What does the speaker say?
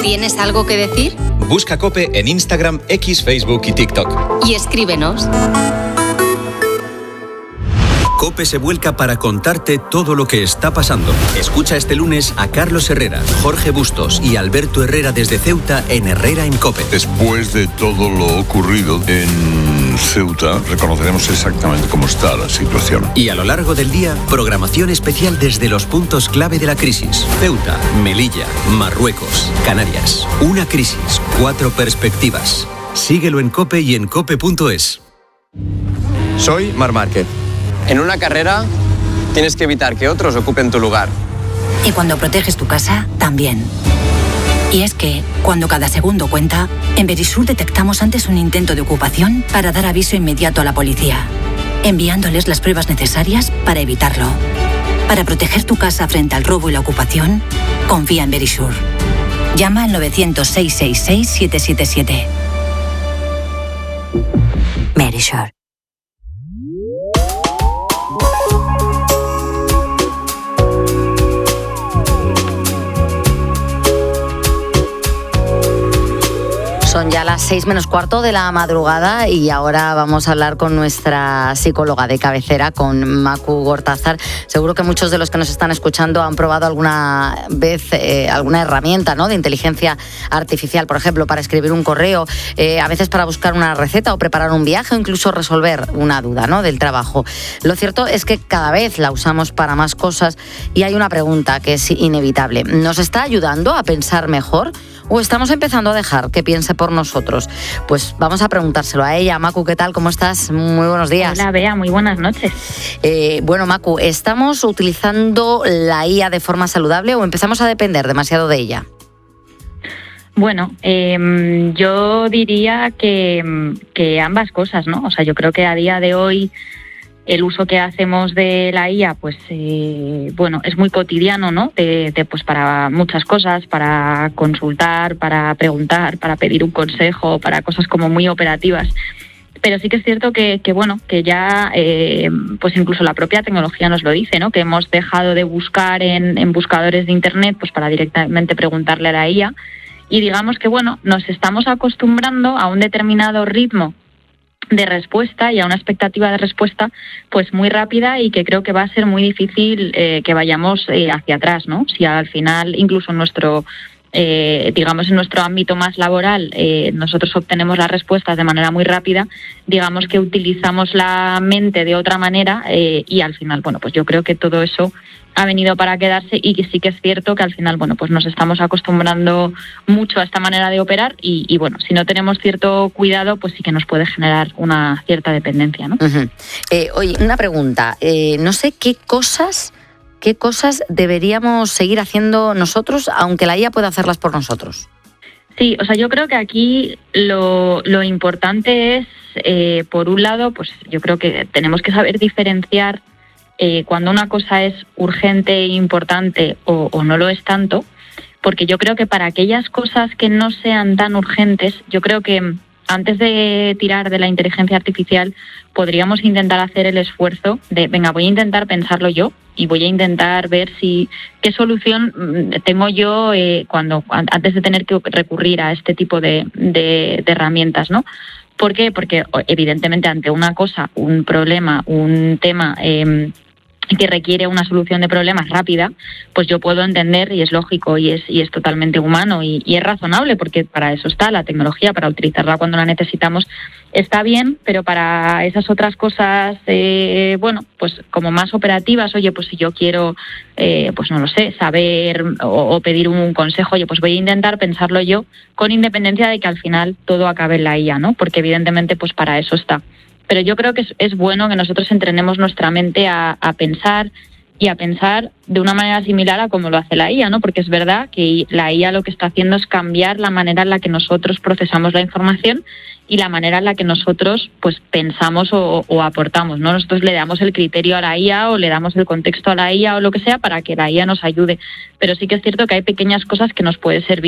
¿Tienes algo que decir? Busca COPE en Instagram, X, Facebook y TikTok. Y escríbenos. COPE se vuelca para contarte todo lo que está pasando. Escucha este lunes a Carlos Herrera, Jorge Bustos y Alberto Herrera desde Ceuta en Herrera en COPE. Después de todo lo ocurrido en Ceuta, reconoceremos exactamente cómo está la situación. Y a lo largo del día, programación especial desde los puntos clave de la crisis. Ceuta, Melilla, Marruecos, Canarias. Una crisis, 4 perspectivas. Síguelo en COPE y en cope.es. Soy Marc Márquez. En una carrera tienes que evitar que otros ocupen tu lugar. Y cuando proteges tu casa, también. Y es que, cuando cada segundo cuenta, en Verisur detectamos antes un intento de ocupación para dar aviso inmediato a la policía, enviándoles las pruebas necesarias para evitarlo. Para proteger tu casa frente al robo y la ocupación, confía en Verisur. Llama al 900-666-777. Verisur. Son ya las 6 menos cuarto de la madrugada y ahora vamos a hablar con nuestra psicóloga de cabecera, con Macu Gortázar. Seguro que muchos de los que nos están escuchando han probado alguna vez alguna herramienta, ¿no?, de inteligencia artificial, por ejemplo, para escribir un correo, a veces para buscar una receta o preparar un viaje o incluso resolver una duda, ¿no?, del trabajo. Lo cierto es que cada vez la usamos para más cosas y hay una pregunta que es inevitable. ¿Nos está ayudando a pensar mejor o estamos empezando a dejar que piense por nosotros? Pues vamos a preguntárselo a ella. Macu, ¿qué tal? ¿Cómo estás? Muy buenos días. Hola, Bea, muy buenas noches. Bueno, Macu, ¿estamos utilizando la IA de forma saludable o empezamos a depender demasiado de ella? Bueno, yo diría que ambas cosas, ¿no? O sea, yo creo que a día de hoy el uso que hacemos de la IA, pues bueno, es muy cotidiano, ¿no? Pues para muchas cosas, para consultar, para preguntar, para pedir un consejo, para cosas como muy operativas. Pero sí que es cierto que bueno, que ya pues incluso la propia tecnología nos lo dice, ¿no? Que hemos dejado de buscar en buscadores de internet pues para directamente preguntarle a la IA, y digamos que bueno, nos estamos acostumbrando a un determinado ritmo de respuesta y a una expectativa de respuesta pues muy rápida, y que creo que va a ser muy difícil que vayamos hacia atrás, ¿no? Si al final incluso en nuestro digamos en nuestro ámbito más laboral nosotros obtenemos las respuestas de manera muy rápida, digamos que utilizamos la mente de otra manera y al final, bueno, pues yo creo que todo eso ha venido para quedarse, y que sí que es cierto que al final, bueno, pues nos estamos acostumbrando mucho a esta manera de operar y bueno, si no tenemos cierto cuidado, pues sí que nos puede generar una cierta dependencia, ¿no? Uh-huh. Oye, una pregunta, no sé qué cosas deberíamos seguir haciendo nosotros, aunque la IA pueda hacerlas por nosotros. Sí, o sea, yo creo que aquí lo importante es, por un lado, pues yo creo que tenemos que saber diferenciar cuando una cosa es urgente e importante o no lo es tanto, porque yo creo que para aquellas cosas que no sean tan urgentes, yo creo que antes de tirar de la inteligencia artificial podríamos intentar hacer el esfuerzo de, venga, voy a intentar pensarlo yo y voy a intentar ver qué solución tengo yo antes de tener que recurrir a este tipo de herramientas, ¿no? ¿Por qué? Porque evidentemente ante una cosa, un problema, un tema que requiere una solución de problemas rápida, pues yo puedo entender, y es lógico y es totalmente humano y es razonable, porque para eso está la tecnología, para utilizarla cuando la necesitamos, está bien, pero para esas otras cosas, bueno, pues como más operativas, oye, pues si yo quiero, pues no lo sé, saber o pedir un consejo, oye, pues voy a intentar pensarlo yo, con independencia de que al final todo acabe en la IA, ¿no? Porque evidentemente pues para eso está. Pero yo creo que es bueno que nosotros entrenemos nuestra mente a pensar, y a pensar de una manera similar a como lo hace la IA, ¿no? Porque es verdad que la IA lo que está haciendo es cambiar la manera en la que nosotros procesamos la información y la manera en la que nosotros pues pensamos o aportamos, ¿no? Nosotros le damos el criterio a la IA o le damos el contexto a la IA o lo que sea para que la IA nos ayude. Pero sí que es cierto que hay pequeñas cosas que nos puede servir